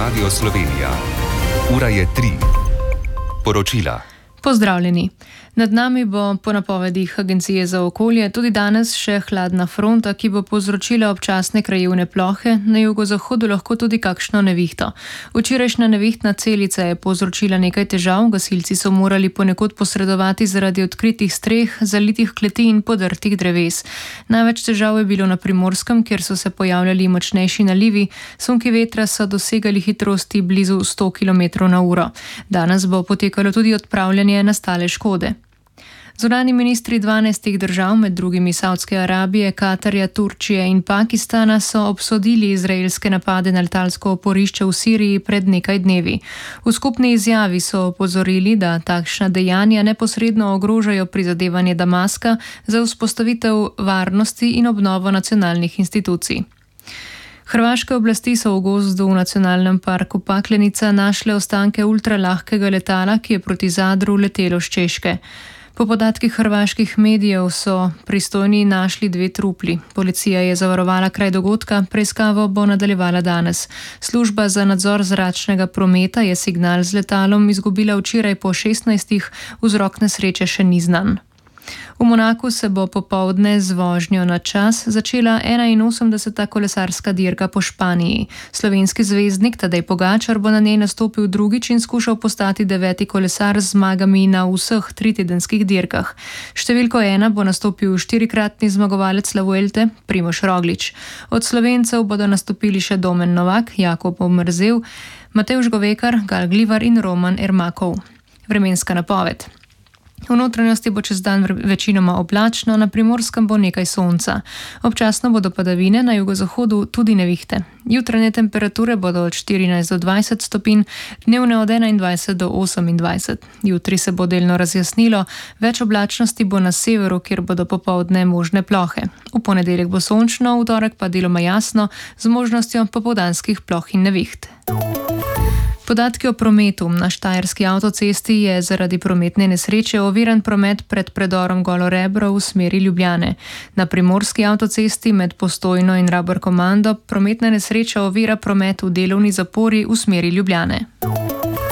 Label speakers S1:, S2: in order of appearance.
S1: Radio Slovenija. Ura je 3. Poročila.
S2: Pozdravljeni. Nad nami bo po napovedih Agencije za okolje tudi danes še hladna fronta, ki bo povzročila občasne krajevne plohe, na jugozahodu lahko tudi kakšno nevihto. Včerajšnja nevihtna celica je povzročila nekaj težav, gasilci so morali ponekod posredovati zaradi odkritih streh, zalitih kleti in podrtih dreves. Največ težav je bilo na Primorskem, kjer so se pojavljali močnejši nalivi, sunki vetra so dosegali hitrosti blizu 100 km/h. Danes bo potekalo tudi odpravljanje nastale škode. Zunanji ministri 12 držav, med drugimi Savdske Arabije, Katarja, Turčije in Pakistana, so obsodili izraelske napade na letalsko oporišče v Siriji pred nekaj dnevi. V skupni izjavi so opozorili, da takšna dejanja neposredno ogrožajo prizadevanje Damaska za vzpostavitev varnosti in obnovo nacionalnih institucij. Hrvaške oblasti so v gozdu v nacionalnem parku Paklenica našle ostanke ultralahkega letala, ki je proti Zadru letelo s Češke. Po podatkih hrvaških medijev so pristojni našli 2 trupli. Policija je zavarovala kraj dogodka, preiskavo bo nadaljevala danes. Služba za nadzor zračnega prometa je signal z letalom izgubila včeraj po 16. Vzrok nesreče še ni znan. V Monaku se bo popoldne z vožnjo na čas začela 81. kolesarska dirka po Španiji. Slovenski zvezdnik Tadej Pogačar bo na njej nastopil drugič in skušal postati 9. kolesar z zmagami na vseh 3-tedenskih dirkah. Številko 1 bo nastopil 4-kratni zmagovalec La Vuelte Primož Roglič. Od Slovencev bodo nastopili še Domen Novak, Jakob Omerzel, Matevž Govekar, Gal Glivar in Roman Ermakov. Vremenska napoved. V notranjosti bo čez dan večinoma oblačno, na Primorskem bo nekaj sonca. Občasno bodo padavine, na jugozahodu tudi nevihte. Jutranje temperature bodo od 14 do 20 stopinj, dnevne od 21 do 28. Jutri se bo delno razjasnilo, več oblačnosti bo na severu, kjer bodo popoldne možne plohe. V ponedeljek bo sončno, v torek pa deloma jasno, z možnostjo popoldanskih ploh in neviht. Podatki o prometu. Na štajerski avtocesti je zaradi prometne nesreče oviran promet pred predorom Golo Rebro v smeri Ljubljane. Na primorski avtocesti med Postojno in Rabor Komando prometna nesreča ovira promet v delovni zapori v smeri Ljubljane.